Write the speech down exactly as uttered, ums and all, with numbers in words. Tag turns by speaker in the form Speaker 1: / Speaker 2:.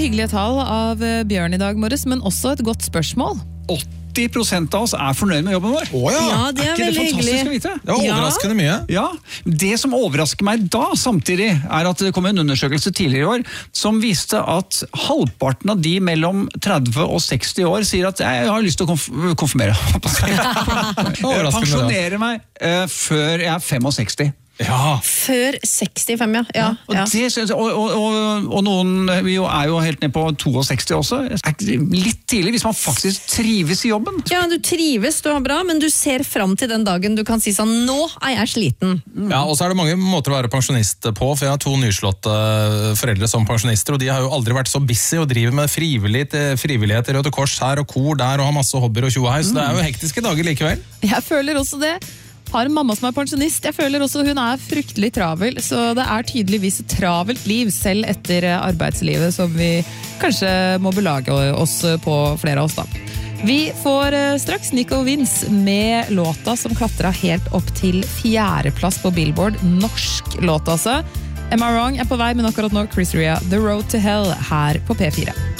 Speaker 1: hyggelige tall av Bjørn i dag, Morris, men også et godt spørsmål.
Speaker 2: åtti prosent av oss er fornøyd med jobben vår.
Speaker 3: Å ja.
Speaker 4: Ja, det er,
Speaker 2: Er ikke det
Speaker 4: veldig
Speaker 2: fantastisk å
Speaker 4: hyggelig.
Speaker 2: vite?
Speaker 3: Det var overraskende mye.
Speaker 2: Ja, det som overrasker meg da samtidig er at det kom en undersøkelse tidligere i år som viste at halvparten av de mellom tretti og seksti år sier at jeg har lyst til å konf konfirmere. Pensjonere meg uh, før jeg er sekstifem.
Speaker 3: Ja.
Speaker 4: Før sekstifem, ja. ja,
Speaker 2: Og,
Speaker 4: ja.
Speaker 2: det, synes jeg- og, og, og, og noen vi jo er jo helt ned på sekstifto også. Er ikke det litt tidlig hvis man faktisk trives i jobben.
Speaker 4: Ja, du trives, du har bra, men du ser fram til den dagen du kan si sånn, nå er jeg sliten.
Speaker 3: Ja, og så er det mange måter å være pensjonist på, for jeg har to nyslåtte foreldre som pensjonister, og de har jo aldri vært så busy og driver med frivillighet, frivillighet i Røde Kors her og kor der, og har masse hobbyer og tjohei, så det er jo hektiske dager likevel.
Speaker 1: Jeg føler også det. Har en mamma som er pensjonist. Jeg føler også hun er fryktelig travel, så det er tydeligvis et travelt liv, selv etter arbeidslivet, som vi kanskje må belage oss på, flere av oss da. Vi får straks Nico Vince med låta som klatret helt opp til fjerdeplass på Billboard. Norsk låt altså. Am I Wrong er på vei, men akkurat nå Chris Rea, The Road to Hell, her på P fire.